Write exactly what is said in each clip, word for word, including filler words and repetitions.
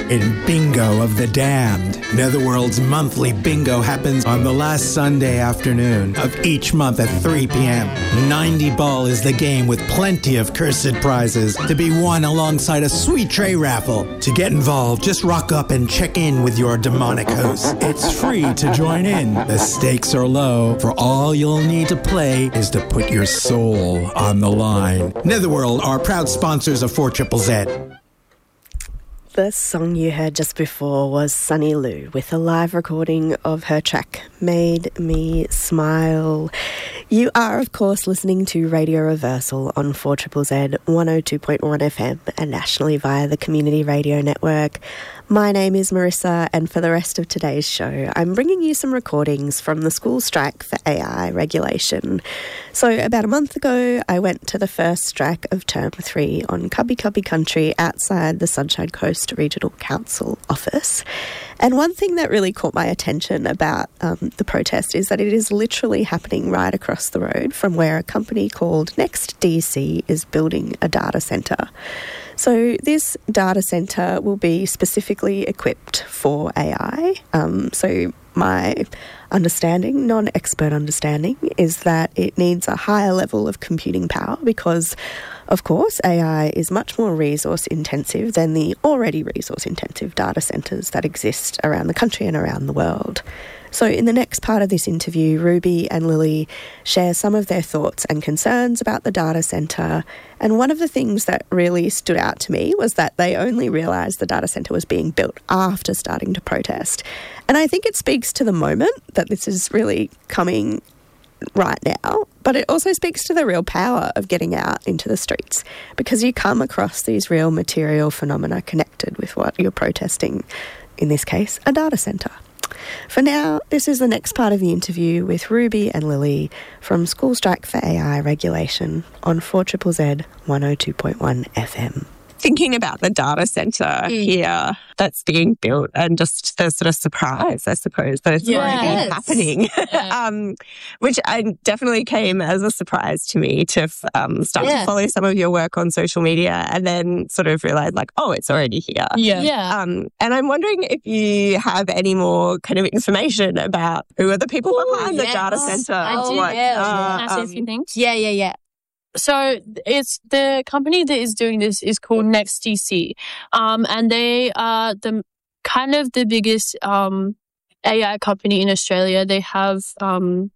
in Bingo of the Damned. Netherworld's monthly bingo happens on the last Sunday afternoon of each month at three p.m. ninety ball is the game with plenty of cursed prizes to be won alongside a sweet tray raffle. To get involved, just rock up and check in with your demonic host. It's free to join in. The stakes are low, for all you'll need to play is to put your soul on the line. Netherworld are proud sponsors of four triple Z. The song you heard just before was Sunny Lou with a live recording of her track, Made Me Smile. You are, of course, listening to Radio Reversal on four triple Z, one oh two point one F M and nationally via the Community Radio Network. My name is Marissa, and for the rest of today's show, I'm bringing you some recordings from the school strike for A I regulation. So about a month ago, I went to the first strike of term three on Cubby Cubby Country outside the Sunshine Coast Regional Council office. And one thing that really caught my attention about um, the protest is that it is literally happening right across the road from where a company called Next D C is building a data centre. So this data centre will be specifically equipped for A I. Um, so my understanding, non-expert understanding, is that it needs a higher level of computing power because, of course, A I is much more resource intensive than the already resource intensive data centres that exist around the country and around the world. So in the next part of this interview, Ruby and Lily share some of their thoughts and concerns about the data centre. And one of the things that really stood out to me was that they only realised the data centre was being built after starting to protest. And I think it speaks to the moment that this is really coming right now, but it also speaks to the real power of getting out into the streets because you come across these real material phenomena connected with what you're protesting, in this case, a data centre. For now, this is the next part of the interview with Ruby and Lily from School Strike for A I Regulation on four triple Z, one oh two point one F M. Thinking about the data centre mm. here that's being built and just the sort of surprise, I suppose, that it's yes. already happening, yeah. um, which I definitely came as a surprise to me to um, start yeah. to follow some of your work on social media and then sort of realise like, oh, it's already here. Yeah. yeah. Um, and I'm wondering if you have any more kind of information about who are the people Ooh, behind yes. the data centre. I do, what, yeah. Uh, Can I say a few things? Yeah, yeah, yeah. So it's the company that is doing this is called Next D C, um, and they are the kind of the biggest um, A I company in Australia. They have um,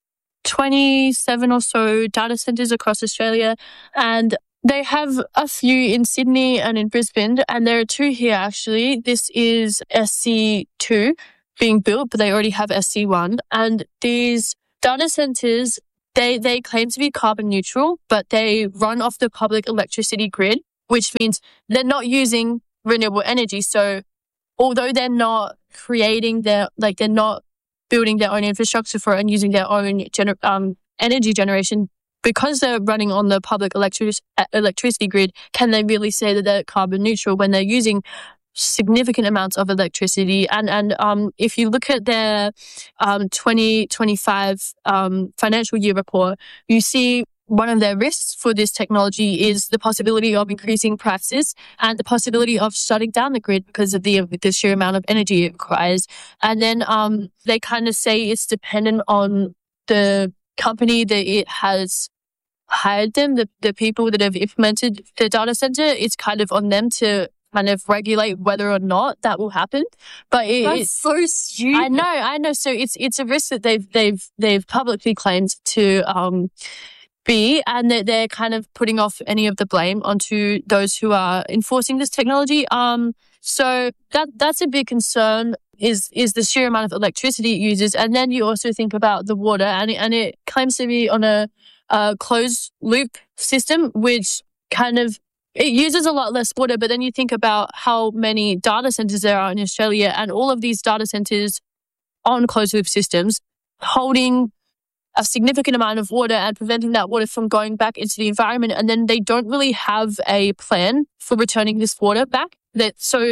twenty-seven or so data centers across Australia, and they have a few in Sydney and in Brisbane, and there are two here actually. This is S C two being built, but they already have S C one, and these data centers. They they claim to be carbon neutral, but they run off the public electricity grid, which means they're not using renewable energy. So although they're not creating their, like they're not building their own infrastructure for it and using their own gener- um, energy generation, because they're running on the public electric- electricity grid, can they really say that they're carbon neutral when they're using significant amounts of electricity? And and um, if you look at their um, twenty twenty-five um, financial year report, you see one of their risks for this technology is the possibility of increasing prices and the possibility of shutting down the grid because of the, the sheer amount of energy it requires. And then um, they kind of say it's dependent on the company that it has hired them, the, the people that have implemented the data center. It's kind of on them to kind of regulate whether or not that will happen. But it, That's it's so stupid. I know, I know. So it's it's a risk that they've they've they've publicly claimed to um be, and that they're kind of putting off any of the blame onto those who are enforcing this technology. Um, so that that's a big concern. Is is the sheer amount of electricity it uses, and then you also think about the water, and it, and it claims to be on a, a closed loop system, which kind of it uses a lot less water, but then you think about how many data centers there are in Australia, and all of these data centers on closed loop systems holding a significant amount of water and preventing that water from going back into the environment. And then they don't really have a plan for returning this water back. That so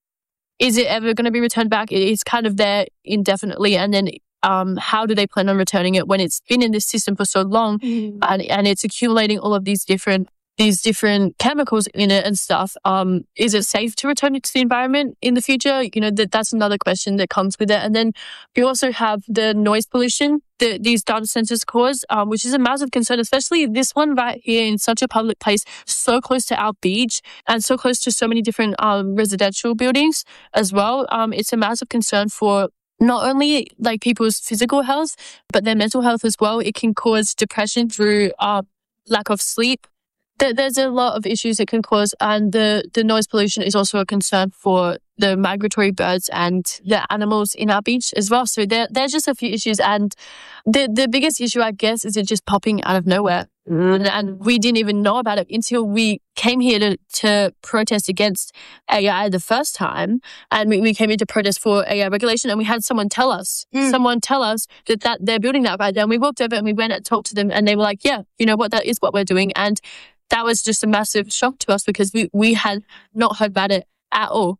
is it ever going to be returned back? It's kind of there indefinitely. And then um, how do they plan on returning it when it's been in this system for so long mm. and, and it's accumulating all of these different these different chemicals in it and stuff. Um, is it safe to return it to the environment in the future? You know, that that's another question that comes with it. And then we also have the noise pollution that these data centers cause, um, which is a massive concern, especially this one right here in such a public place, so close to our beach and so close to so many different um, residential buildings as well. Um, it's a massive concern for not only like people's physical health, but their mental health as well. It can cause depression through uh, lack of sleep. There's a lot of issues it can cause, and the, the noise pollution is also a concern for the migratory birds and the animals in our beach as well. So there, there's just a few issues, and the, the biggest issue, I guess, is it just popping out of nowhere. Mm. And we didn't even know about it until we came here to, to protest against A I the first time, and we, we came here to protest for A I regulation, and we had someone tell us, mm. someone tell us that, that they're building that right now. And we walked over and we went and talked to them, and they were like, yeah, you know what, that is what we're doing. And that was just a massive shock to us because we, we had not heard about it at all.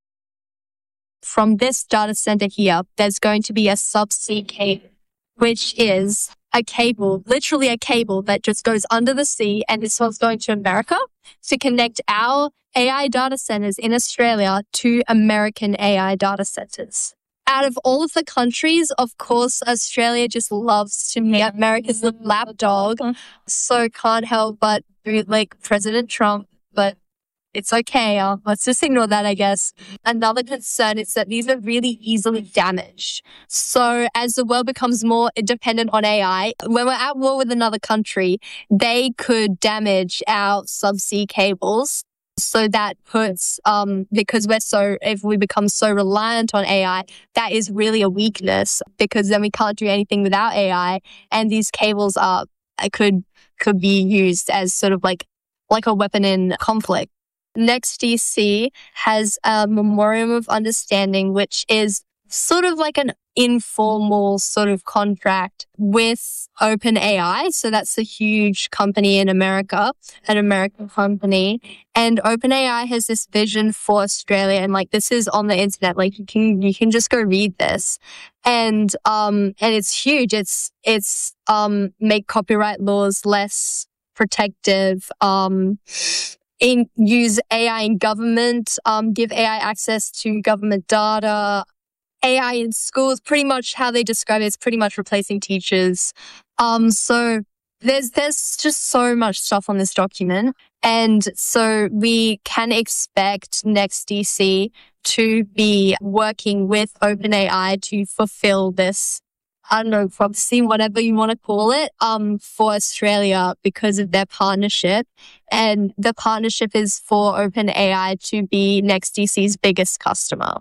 From this data center here, there's going to be a subsea cable, which is a cable, literally a cable that just goes under the sea, and this one's going to America to connect our A I data centers in Australia to American A I data centers. Out of all of the countries, of course, Australia just loves to be America's little lapdog. So can't help but like President Trump, but it's okay. Uh, let's just ignore that, I guess. Another concern is that these are really easily damaged. So as the world becomes more dependent on A I, when we're at war with another country, they could damage our subsea cables. So that puts, um, because we're so, if we become so reliant on A I, that is really a weakness because then we can't do anything without A I. And these cables are, could, could be used as sort of like, like a weapon in conflict. NextDC has a memorandum of understanding, which is sort of like an informal sort of contract with OpenAI. So that's a huge company in America, an American company. And OpenAI has this vision for Australia. And like, this is on the internet. Like you can, you can just go read this. And, um, and it's huge. It's, it's, um, make copyright laws less protective, um, in use A I in government, um, give A I access to government data. A I in schools, pretty much how they describe it is pretty much replacing teachers. Um, so there's, there's just so much stuff on this document. And so we can expect NextDC to be working with OpenAI to fulfill this, I don't know, prophecy, whatever you want to call it, um, for Australia because of their partnership. And the partnership is for OpenAI to be NextDC's biggest customer.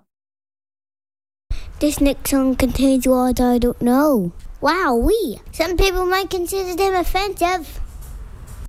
This next song contains words I don't know. Wowee! Some people might consider them offensive.